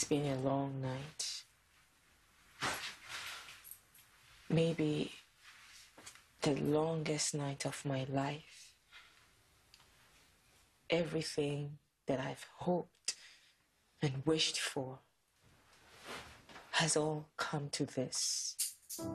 It's been a long night. Maybe the longest night of my life. Everything that I've hoped and wished for has all come to this.